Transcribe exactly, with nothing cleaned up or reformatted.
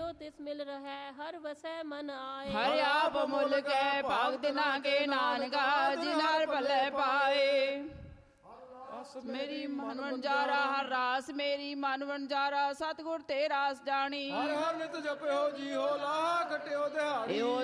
ਜੋ ਤਿਸ ਮਿਲ ਰਹੈ ਹਰ ਵਸੈ ਮਨ ਆਏ। ਹਰਿ ਆਪ ਮੁੱਲ ਕੈ ਭਗਤ ਨਾ ਕੇ ਨਾਨਕਾ ਜਿਨਾਰ ਭਲੇ ਪਾਏ। ਮੇਰੀ ਮਨ ਵਣਜਾਰਾ ਹਰ ਰਾਸ ਮੇਰੀ ਮਨ ਵਣਜਾਰਾ ਸਤਿਗੁਰ ਤੇ ਰਾਸ ਜਾਣੀ। ਹਰ ਹਰ ਨਿਤ ਜਪਿਓ ਜੀਓ ਲਾਹ ਕਟਿਓ ਦਿਹਾੜੀ।